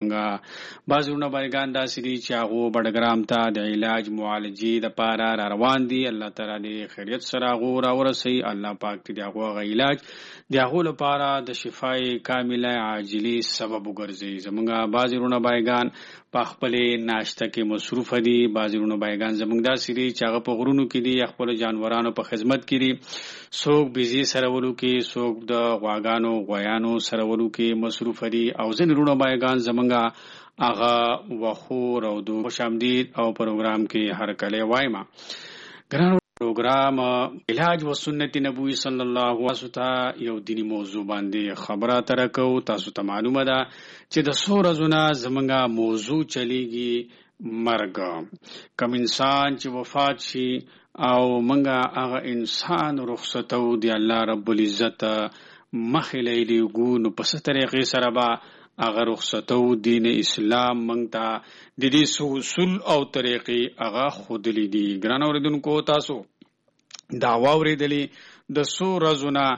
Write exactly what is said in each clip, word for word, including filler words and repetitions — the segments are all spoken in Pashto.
بازونه باندې داسې دي چې هغه بډګرام ته د علاج معالجې د پاره را روان دي. الله تعالی دې خیریت سره هغه را ورسي. الله پاک دې هغه علاج د هغه لپاره د شفای کامله عاجلی سبب وګرځي. زمونږ بازونه باندې په خپل ناشته کې مصروف دي. بازونه باندې زمونږ داسې دي چې هغه په غرونو کې دي، خپل جانورانو په خدمت کې دي. څوک بيزي سرولو کې، څوک د غواګانو غویانو سرولو کې مصروف دي. او ځین رونو باندې زمونږ هغه وخور او د خوشامدید او پروګرام کې هر کله وایم. ګران پروګرام علاج و سنت نبوي صلی الله علیه وسلم یو دینی موضوع باندې خبره ترکو. تاسو ته معلومه ده چې د سور زونه زمونږه موضوع چلیږي مرګ. کوم انسان چې وفات شي او منګه هغه انسان رخصتو دی الله رب العزت مخلې دی ګو نو په ست طریقې سره با هغه رخصتو دین اسلام منګه د دې اصول او طریقې هغه خود لیدي. ګران اوریدونکو تاسو دعوا اوریدلې د سور زونه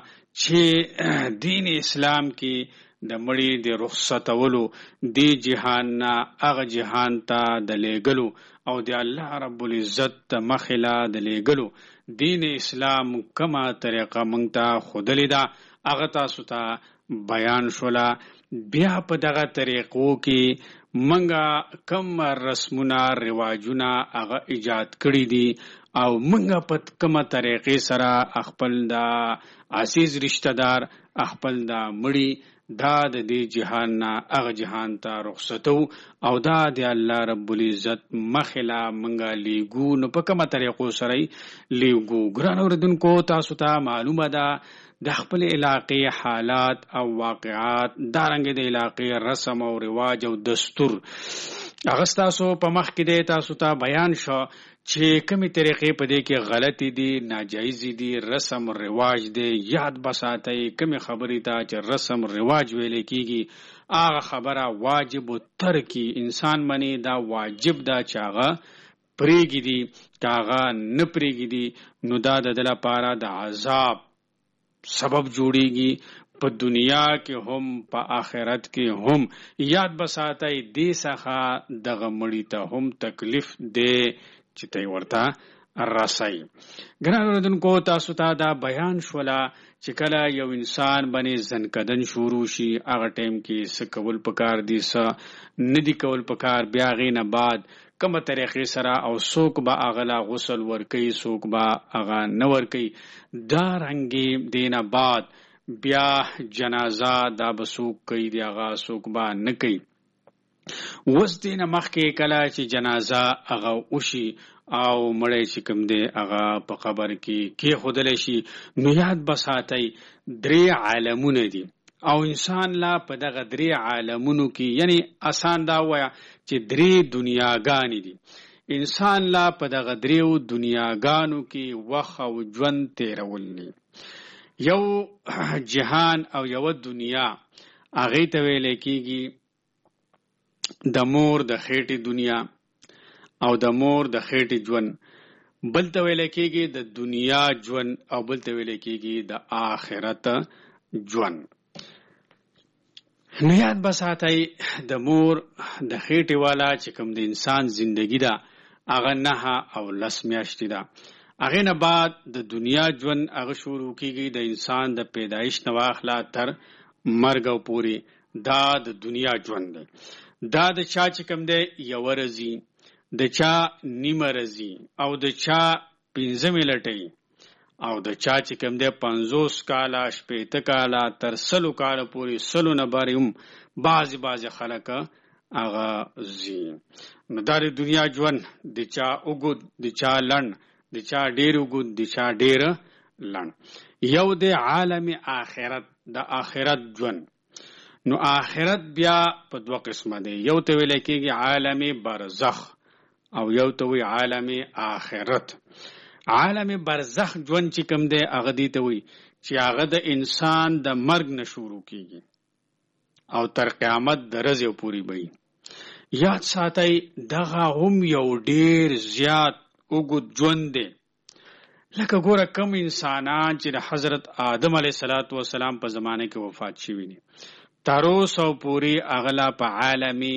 چې دین اسلام کې د مړي د رخصتولو دی جهان نه هغه جهان ته د لېګلو او د الله رب العزت مخلا د لېګلو دین اسلام کما طریقه مونږ ته خودلې ده هغه تاسو ته بیان شولا. بیا په دغه طریقو کې مونږه کم رسمونه رواجونه هغه ایجاد کړی دي او مونږه په کومه طریقې سره خپل د عزیز رشتہ دار خپل د مړي دا د دې جهان نه هغه جهان ته رخصتو او دا د الله رب العزت مخلا منګه لیګو نو په کومه طریقو سره لیګو. ګران اوریدونکو تاسو ته معلومه ده د خپل علاقې حالات او واقعات دارنګ د علاقې رسم او رواج او دستور هغه تاسو په مخ کې د تاسو ته بیان شو چې کومې طریقې په دې کې غلطي دي، ناجایز دي، رسم رواج دي. یاد بساتئ کومې خبرې ته چې رسم رواج ویل کېږي هغه خبره واجب ترکی انسان منی دا واجب دا چې هغه پریږي دي که هغه نه پریږي دي نو دا د دې لپاره د عذاب سبب جوړیږي په دنیا کې هم په آخرت کې هم. یاد بساتئ دې څخه دغه مړي ته هم تکلیف دی چې ته ورته راسي. ګران اوریدونکو تاسو ته دا بیان شولا چې کله یو انسان باندې ځنکدن شروع شي هغه ټیم کې څه کول پکار دي څه نه دي کول پکار. بیا غینه بعد کومه طریقې سره او څوک به اغلا غسل ورکي څوک به اغا نه ورکي. دا رنګي دینه بعد بیا جنازه دا به څوک کوي دی اغا څوک به نه کوي. وس دینه مخکې کله چې جنازه هغه وشي او مړی چې کوم دی هغه په قبر کې کې خودل شي نو یاد بساتئ درې عالمونه دي او انسان لا په دغه درې عالمونو کې یعنی آسان دا وایا چې درې دنیاګانې دي. انسان لا په دغه درې دنیاګانو کې وخت او ژوند تیرولني. یو جهان او یو دنیا هغه ته ویل کېږي د مور د خېټې دنیا او د مور د خېټې ژوند. بل ته ویل کېږي د دنیا ژوند او بل ته ویل کېږي د آخرت ژوند. نو یاد بساتئ د مور د خېټې والا چې کوم د انسان زندگی ده هغه نه او لس میاشتې ده. هغه نه بعد د دنیا ژوند هغه شروع کېږي د انسان د پیدایش نه واخلا تر مرګ او پوري دا د دنیا ژوند دی. دا د چا چې کوم دی یو ورځي د چا نیمه ورځي او د چا پنځه ملټي او د چا چې کوم دی پنځوس کاله شپېته کاله تر سلو کاله پورې سلو نه بارې هم بعضې بعضې خلک هغه ځي. نو دا د دنیا ژوند د چا اوږد د چا لنډ د چا ډېر اوږد د چا ډېر لنډ. یو د عالم آخرت د آخرت ژوند. نو آخرت بیا په دوه قسمه دی. یو ته ویل کېږي عالم برزخ او یو ته وی عالم آخرت. عالم برزخ ژوند چې کوم دی هغه دی ته وی چې هغه د انسان د مرګ نه شروع کېږي او تر قیامت د ورځې پورې وي. یاد ساتئ دغه هم یو ډیر زیات اوږد ژوند دی. لکه ګوره کم انسانان چې د حضرت آدم علیه السلام په زمانه کې وفات شوي دي تر اوسه پورې هغه لا په عالم